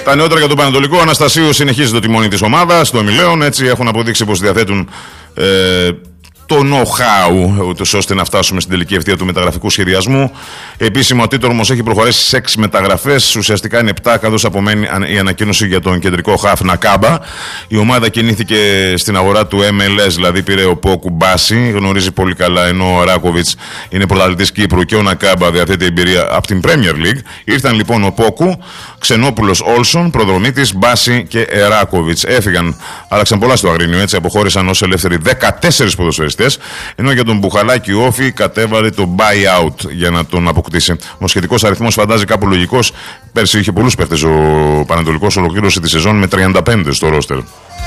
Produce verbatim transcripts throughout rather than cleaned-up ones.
Τα νεότερα για τον Πανατολικό. Αναστασίου συνεχίζει το τιμόνι της ομάδας των Ομιλέων. Έτσι έχουν αποδείξει πως διαθέτουν ε, το know-how, ούτως ώστε να φτάσουμε στην τελική ευθεία του μεταγραφικού σχεδιασμού. Επίσημα ο Τίτορμος έχει προχωρήσει σε έξι μεταγραφές. Ουσιαστικά είναι επτά, καθώς απομένει η ανακοίνωση για τον κεντρικό χαφ Νακάμπα. Η ομάδα κινήθηκε στην αγορά του εμ ελ ες, δηλαδή πήρε ο Πόκου Μπάση. Γνωρίζει πολύ καλά, ενώ ο Ράκοβιτς είναι πρωταθλητής Κύπρου και ο Νακάμπα διαθέτει εμπειρία από την Premier League. Ήρθαν λοιπόν ο Πόκου, Ξενόπουλος, Όλσον, Προδρομίτης, Μπάση και Ράκοβιτς. Έφυγαν, άλλαξαν πολλά στο Αγρίνιο, έτσι αποχώρησαν ως ελεύθεροι δεκατέσσερις ποδοσφαιριστές. Ενώ για τον Μπουχαλάκη ο Όφη κατέβαλε το buyout για να τον αποκτήσει. Ο σχετικός αριθμός φαντάζει κάπου λογικός. Πέρσι είχε πολλούς παίχτες ο Πανατολικός, ολοκλήρωσε τη σεζόν με τριάντα πέντε στο ρόστερ.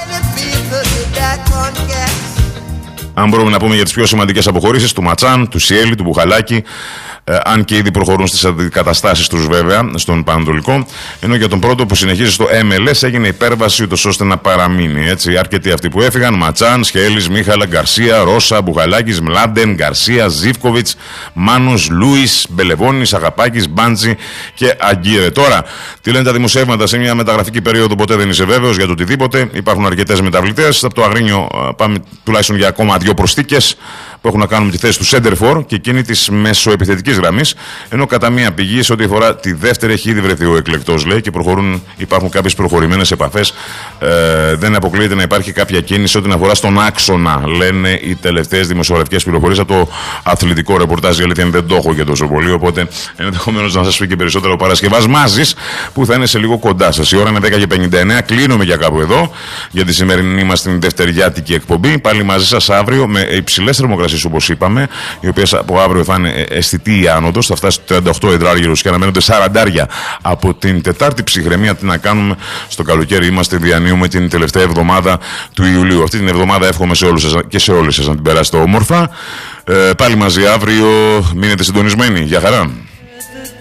Αν μπορούμε να πούμε για τις πιο σημαντικές αποχωρήσεις, του Ματσάν, του Σιέλη, του Μπουχαλάκη, ε, αν και ήδη προχωρούν στις αντικαταστάσεις τους βέβαια στον Πανατολικό. Ενώ για τον πρώτο που συνεχίζει στο εμ ελ ες έγινε υπέρβαση ούτως ώστε να παραμείνει. Έτσι, αρκετοί αυτοί που έφυγαν: Ματσάν, Σχέλης, Μίχαλα, Γκαρσία, Ρώσα, Μπουχαλάκης, Μλάντεν, Γκαρσία, Ζίβκοβιτς, Μάνος, Λούις, Μπελεβόνης, Αγαπάκης, Μπάντζη και Αγκύρε. Τώρα, τι λένε τα δημοσιεύματα? Σε μια μεταγραφική περίοδο ποτέ δεν είσαι βέβαιος για το οτιδήποτε. Υπάρχουν αρκετές μεταβλητές. Από το Αγρίνιο πάμε τουλάχιστον για ακόμα δύο προσθήκες που έχουν να κάνουν με τη θέση του Σέντερφορ και εκείνη της μεσοεπιθετικής γραμμής. Ενώ κατά μία πηγή, σε ό,τι αφορά τη δεύτερη, έχει ήδη βρεθεί ο εκλεκτός, λέει, και προχωρούν, υπάρχουν κάποιες προχωρημένες επαφές. Ε, δεν αποκλείεται να υπάρχει κάποια κίνηση ό,τι αφορά στον άξονα, λένε οι τελευταίες δημοσιογραφικές πληροφορίες από το αθλητικό ρεπορτάζ. Η αλήθεια είναι δεν το έχω και τόσο πολύ, οπότε ενδεχομένως να σας πει και περισσότερο ο Παρασκευάς Μάζης, που θα είναι σε λίγο κοντά σας. Η ώρα είναι δέκα και πενήντα εννέα. Κλείνουμε για κάπου εδώ για τη σημερινή μας την δευτεριάτικη εκπομπή. Πάλι μαζί σας αύριο με υψηλές θερμοκρασίες, όπως είπαμε, οι οποίες από αύριο θα είναι αισθητή η άνοδος. Θα φτάσει στο τριάντα οκτώ υδράργυρους και αναμένονται σαραντάρια από την Τετάρτη. Ψυχραιμία, τι να κάνουμε, στο καλοκαίρι είμαστε, διανύουμε την τελευταία εβδομάδα του Ιουλίου. Αυτή την εβδομάδα εύχομαι σε όλους σας και σε όλες σας να την περάσετε όμορφα. Ε, πάλι μαζί αύριο, μείνετε συντονισμένοι. Γεια χαρά.